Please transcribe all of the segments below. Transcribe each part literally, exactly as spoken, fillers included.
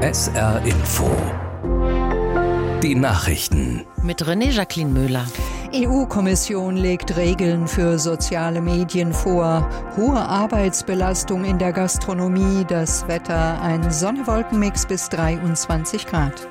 S R Info. Die Nachrichten. Mit René Jacqueline Möhler. E U-Kommission legt Regeln für soziale Medien vor. Hohe Arbeitsbelastung in der Gastronomie, das Wetter ein Sonne-Wolken-Mix bis dreiundzwanzig Grad.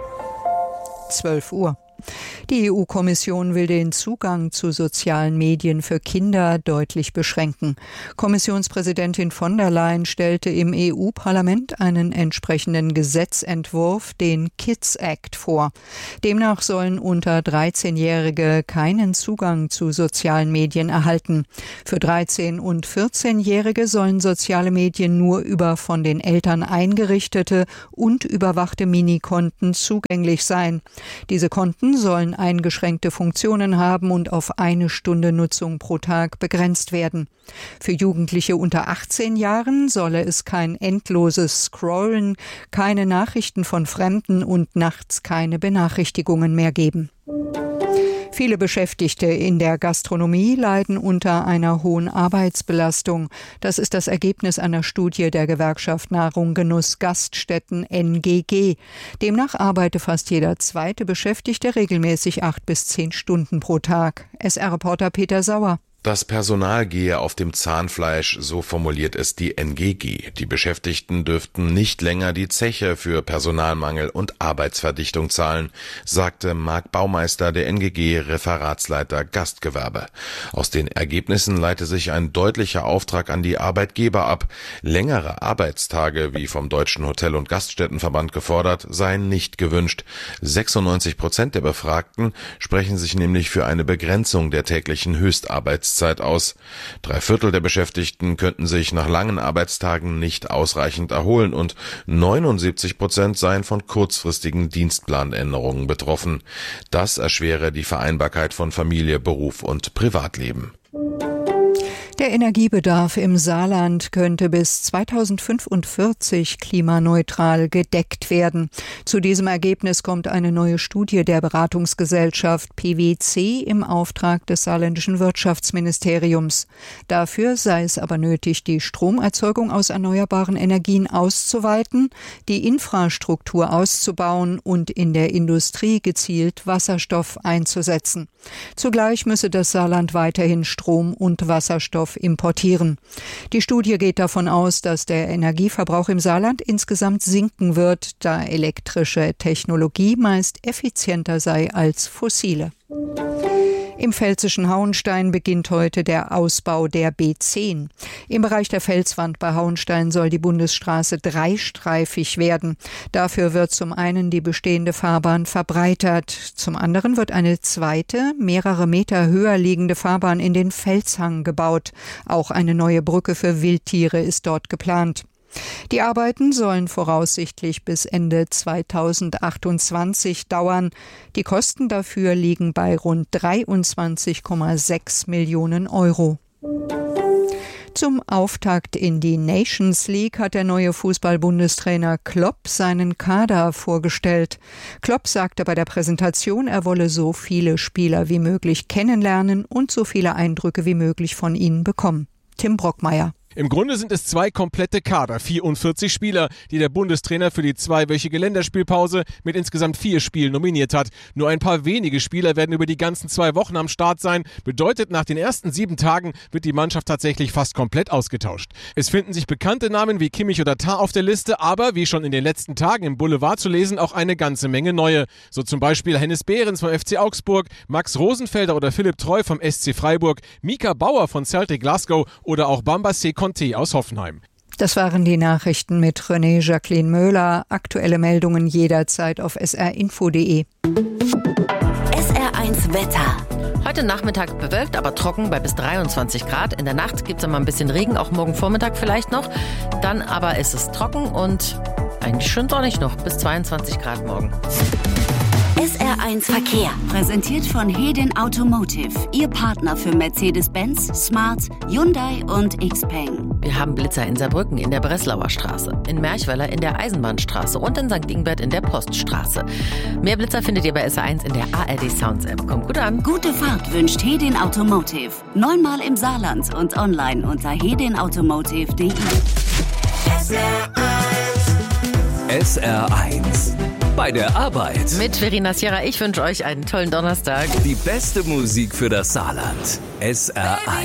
zwölf Uhr. Die E U-Kommission will den Zugang zu sozialen Medien für Kinder deutlich beschränken. Kommissionspräsidentin von der Leyen stellte im E U-Parlament einen entsprechenden Gesetzentwurf, den Kids Act, vor. Demnach sollen unter dreizehnjährige keinen Zugang zu sozialen Medien erhalten. Für dreizehn- und vierzehnjährige sollen soziale Medien nur über von den Eltern eingerichtete und überwachte Minikonten zugänglich sein. Diese Konten sollen eingeschränkte Funktionen haben und auf eine Stunde Nutzung pro Tag begrenzt werden. Für Jugendliche unter achtzehn Jahren solle es kein endloses Scrollen, keine Nachrichten von Fremden und nachts keine Benachrichtigungen mehr geben. Viele Beschäftigte in der Gastronomie leiden unter einer hohen Arbeitsbelastung. Das ist das Ergebnis einer Studie der Gewerkschaft Nahrung Genuss Gaststätten N G G. Demnach arbeite fast jeder zweite Beschäftigte regelmäßig acht bis zehn Stunden pro Tag. S R-Reporter Peter Sauer. Das Personal gehe auf dem Zahnfleisch, so formuliert es die N G G. Die Beschäftigten dürften nicht länger die Zeche für Personalmangel und Arbeitsverdichtung zahlen, sagte Marc Baumeister, der N G G-Referatsleiter Gastgewerbe. Aus den Ergebnissen leite sich ein deutlicher Auftrag an die Arbeitgeber ab. Längere Arbeitstage, wie vom Deutschen Hotel- und Gaststättenverband gefordert, seien nicht gewünscht. sechsundneunzig Prozent der Befragten sprechen sich nämlich für eine Begrenzung der täglichen Höchstarbeitszeit Zeit aus. Drei Viertel der Beschäftigten könnten sich nach langen Arbeitstagen nicht ausreichend erholen und neunundsiebzig Prozent seien von kurzfristigen Dienstplanänderungen betroffen. Das erschwere die Vereinbarkeit von Familie, Beruf und Privatleben. Der Energiebedarf im Saarland könnte bis zweitausendfünfundvierzig klimaneutral gedeckt werden. Zu diesem Ergebnis kommt eine neue Studie der Beratungsgesellschaft P W C im Auftrag des saarländischen Wirtschaftsministeriums. Dafür sei es aber nötig, die Stromerzeugung aus erneuerbaren Energien auszuweiten, die Infrastruktur auszubauen und in der Industrie gezielt Wasserstoff einzusetzen. Zugleich müsse das Saarland weiterhin Strom und Wasserstoff importieren. Die Studie geht davon aus, dass der Energieverbrauch im Saarland insgesamt sinken wird, da elektrische Technologie meist effizienter sei als fossile. Im pfälzischen Hauenstein beginnt heute der Ausbau der B zehn. Im Bereich der Felswand bei Hauenstein soll die Bundesstraße dreistreifig werden. Dafür wird zum einen die bestehende Fahrbahn verbreitert. Zum anderen wird eine zweite, mehrere Meter höher liegende Fahrbahn in den Felshang gebaut. Auch eine neue Brücke für Wildtiere ist dort geplant. Die Arbeiten sollen voraussichtlich bis Ende zweitausendachtundzwanzig dauern. Die Kosten dafür liegen bei rund dreiundzwanzig Komma sechs Millionen Euro. Zum Auftakt in die Nations League hat der neue Fußball-Bundestrainer Klopp seinen Kader vorgestellt. Klopp sagte bei der Präsentation, er wolle so viele Spieler wie möglich kennenlernen und so viele Eindrücke wie möglich von ihnen bekommen. Tim Brockmeier. Im Grunde sind es zwei komplette Kader, vierundvierzig Spieler, die der Bundestrainer für die zweiwöchige Länderspielpause mit insgesamt vier Spielen nominiert hat. Nur ein paar wenige Spieler werden über die ganzen zwei Wochen am Start sein. Bedeutet, nach den ersten sieben Tagen wird die Mannschaft tatsächlich fast komplett ausgetauscht. Es finden sich bekannte Namen wie Kimmich oder Tah auf der Liste, aber wie schon in den letzten Tagen im Boulevard zu lesen, auch eine ganze Menge neue. So zum Beispiel Hennes Behrens vom F C Augsburg, Max Rosenfelder oder Philipp Treu vom S C Freiburg, Mika Bauer von Celtic Glasgow oder auch Bamba Sekou Conte aus Hoffenheim. Das waren die Nachrichten mit René Jacqueline Möhler. Aktuelle Meldungen jederzeit auf s r info punkt d e. S R eins Wetter. Heute Nachmittag bewölkt, aber trocken bei bis dreiundzwanzig Grad. In der Nacht gibt es mal ein bisschen Regen, auch morgen Vormittag vielleicht noch. Dann aber ist es trocken und eigentlich schön sonnig noch, bis zweiundzwanzig Grad morgen. S R eins Verkehr, präsentiert von Hedin Automotive, Ihr Partner für Mercedes-Benz, Smart, Hyundai und Xpeng. Wir haben Blitzer in Saarbrücken in der Breslauer Straße, in Merchweiler in der Eisenbahnstraße und in Sankt Ingbert in der Poststraße. Mehr Blitzer findet ihr bei S R eins in der A R D Sounds App. Kommt gut an. Gute Fahrt wünscht Hedin Automotive. Neunmal im Saarland und online unter hedin automotive punkt d e. S R eins S R eins. Bei der Arbeit. Mit Verena Sierra. Ich wünsche euch einen tollen Donnerstag. Die beste Musik für das Saarland. S R eins.